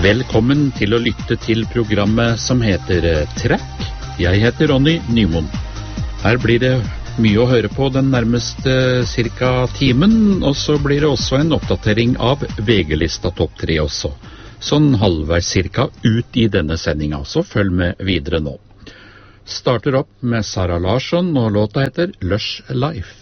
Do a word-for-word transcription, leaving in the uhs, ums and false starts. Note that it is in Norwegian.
Velkommen til å lytte til programmet som heter Track. Jeg heter Ronny Nymoen. Her blir det mye å høre på den nærmeste cirka timen, og så blir det også en oppdatering av V G-lista topp tre også. Sånn halvveis cirka ut i denne sendinga, så følg med videre nå. Starter opp med Sara Larsson, og låta heter Lush Life.